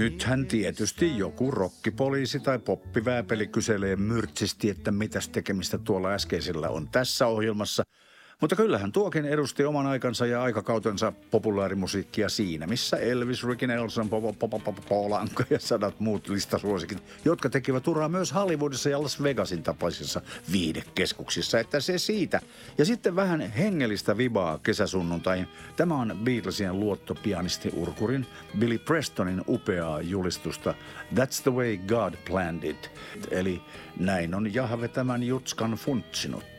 Nythän tietysti joku rokkipoliisi tai poppivääpeli kyselee myrtsisti, että mitäs tekemistä tuolla äskeisellä on tässä ohjelmassa. Mutta kyllähän tuokin edusti oman aikansa ja aikakautensa populaarimusiikkia siinä, missä Elvis, Ricky Nelson, Paul Anka ja sadat muut listasuosikit, jotka tekivät uraa myös Hollywoodissa ja Las Vegasin tapaisissa viihdekeskuksissa, että se siitä. Ja sitten vähän hengellistä vibaa kesäsunnuntain. Tämä on Beatlesien luottopianisti-urkurin Billy Prestonin upeaa julistusta That's the way God planned it. Eli näin on Jahve tämän jutskan funtsinut.